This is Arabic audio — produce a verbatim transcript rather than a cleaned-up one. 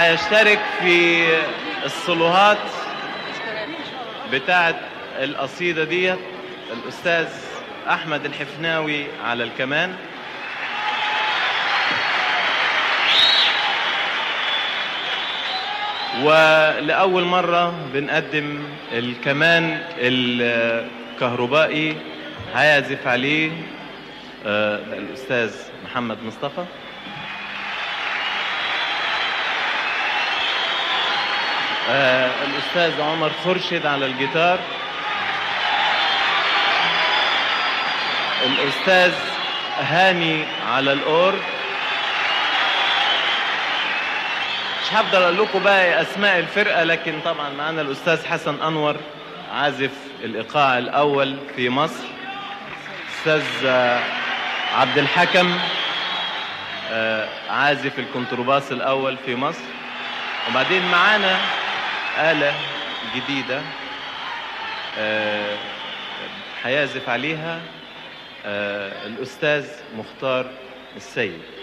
هيشترك في الصلوهات بتاعت القصيدة ديت الأستاذ أحمد الحفناوي على الكمان، ولأول مرة بنقدم الكمان الكهربائي هيعزف عليه الأستاذ محمد مصطفى. آه الأستاذ عمر خرشد على الجيتار، الأستاذ هاني على الأورج. مش هفضل أقول لكم بقى أسماء الفرقة، لكن طبعا معنا الأستاذ حسن أنور عازف الإيقاع الأول في مصر، الأستاذ عبد الحكم آه عازف الكونترباس الأول في مصر، وبعدين معانا آلة جديدة هيعزف عليها الأستاذ مختار السيد.